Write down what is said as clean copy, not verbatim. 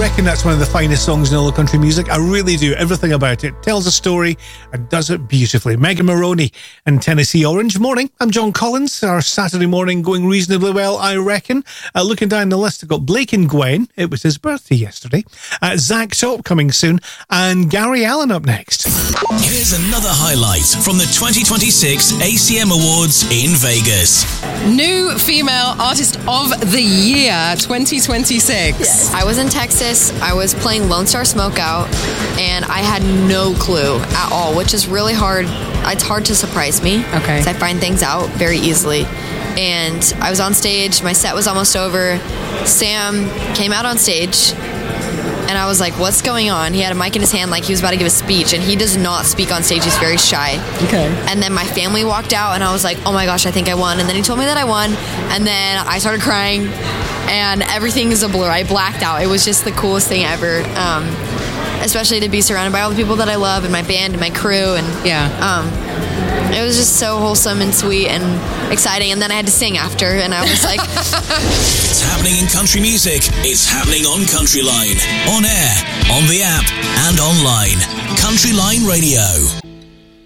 reckon that's one of the finest songs in all of country music. I really do. Everything about it tells a story and does it beautifully. Megan Maroney and Tennessee Orange. Morning, I'm John Collins. Our Saturday morning going reasonably well, I reckon. Looking down the list, I've got Blake and Gwen. It was his birthday yesterday. Zach Top coming soon. And Gary Allen up next. Here's another highlight from the 2026 ACM Awards in Vegas. New Female Artist of the Year 2026. Yes. I was in Texas. I was playing Lone Star Smokeout, and I had no clue at all, which is really hard. It's hard to surprise me. Okay. Because I find things out very easily. And I was on stage. My set was almost over. Sam came out on stage, and I was like, what's going on? He had a mic in his hand like he was about to give a speech, and he does not speak on stage. He's very shy. Okay. And then my family walked out, and I was like, oh my gosh, I think I won. And then he told me that I won, and then I started crying, and everything is a blur. I blacked out. It was just the coolest thing ever, especially to be surrounded by all the people that I love and my band and my crew. And it was just so wholesome and sweet and exciting. And then I had to sing after, and I was like... It's happening in country music. It's happening on Country Line. On air, on the app, and online. Country Line Radio.